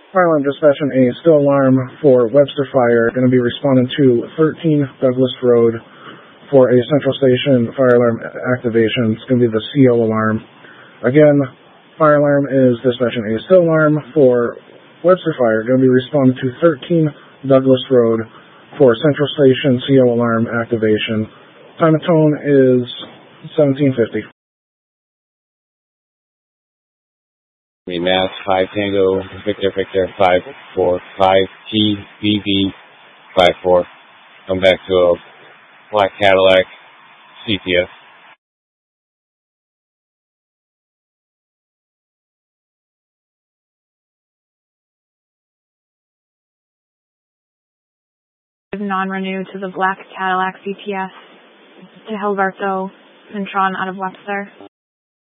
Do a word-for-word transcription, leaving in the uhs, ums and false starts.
Fire alarm dispatching a still alarm for Webster Fire. Going to be responding to thirteen Douglas Road for a Central Station fire alarm activation. It's going to be the C O alarm. Again, fire alarm is dispatching a still alarm for Webster Fire. Going to be responding to thirteen Douglas Road for Central Station C O alarm activation. Time of tone is seventeen fifty. Mass five Tango Victor Victor five four five T B B five four. Come back to a black Cadillac C T S. Non-renew to the black Cadillac C T S to Gilberto Cintron out of Webster.